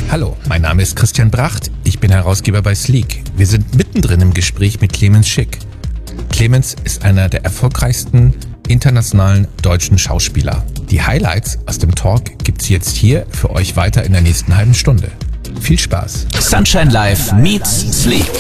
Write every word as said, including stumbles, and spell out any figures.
Hallo, mein Name ist Christian Bracht, ich bin Herausgeber bei Sleek. Wir sind mittendrin im Gespräch mit Clemens Schick. Clemens ist einer der erfolgreichsten internationalen deutschen Schauspieler. Die Highlights aus dem Talk gibt's jetzt hier für euch weiter in der nächsten halben Stunde. Viel Spaß. Sunshine Live meets Sleek.